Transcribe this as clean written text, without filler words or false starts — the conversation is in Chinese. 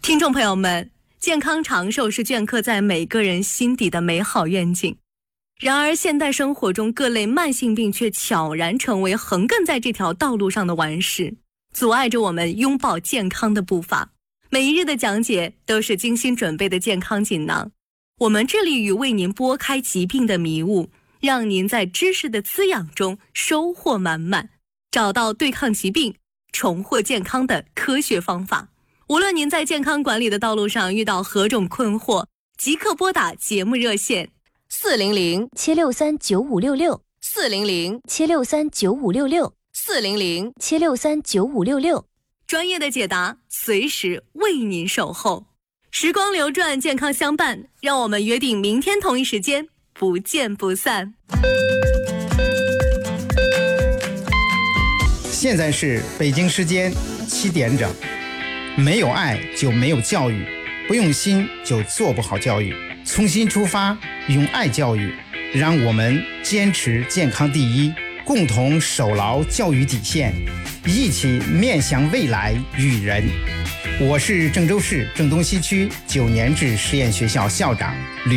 听众朋友们，健康长寿是镌刻在每个人心底的美好愿景。然而现代生活中各类慢性病却悄然成为横亘在这条道路上的顽石，阻碍着我们拥抱健康的步伐。每一日的讲解都是精心准备的健康锦囊，我们致力于为您拨开疾病的迷雾，让您在知识的滋养中收获满满，找到对抗疾病、重获健康的科学方法。无论您在健康管理的道路上遇到何种困惑，即刻拨打节目热线400-763-9566，400-763-9566，400-763-9566，专业的解答随时为您守候。时光流转，健康相伴，让我们约定明天同一时间不见不散。 现在是北京时间7点整。没有爱就没有教育，不用心就做不好教育。从心出发，用爱教育，让我们坚持健康第一，共同守牢教育底线，一起面向未来育人。我是郑州市郑东西区9年制实验学校校长吕